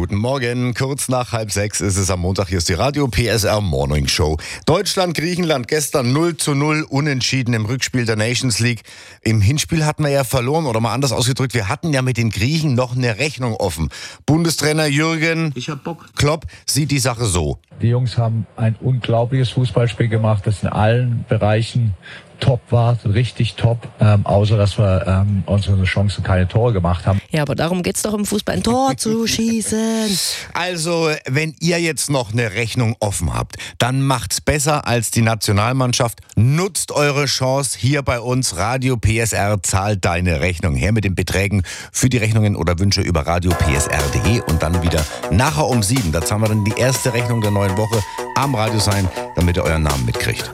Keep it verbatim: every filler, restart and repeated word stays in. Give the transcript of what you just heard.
Guten Morgen, kurz nach halb sechs ist es am Montag. Hier ist die Radio P S R Morning Show. Deutschland, Griechenland gestern null zu null unentschieden im Rückspiel der Nations League. Im Hinspiel hatten wir ja verloren, oder mal anders ausgedrückt, wir hatten ja mit den Griechen noch eine Rechnung offen. Bundestrainer Jürgen Ich hab Bock. Klopp sieht die Sache so. Die Jungs haben ein unglaubliches Fußballspiel gemacht, das in allen Bereichen top war, richtig top, ähm, außer dass wir ähm, unsere Chancen keine Tore gemacht haben. Ja, aber darum geht's doch im Fußball, ein Tor zu schießen. Also, wenn ihr jetzt noch eine Rechnung offen habt, dann macht's besser als die Nationalmannschaft. Nutzt eure Chance hier bei uns. Radio P S R zahlt deine Rechnung. Her mit den Beträgen für die Rechnungen oder Wünsche über radio p s r punkt d e und dann wieder nachher um sieben. Da zahlen wir dann die erste Rechnung der neuen Woche am Radio sein, damit ihr euren Namen mitkriegt.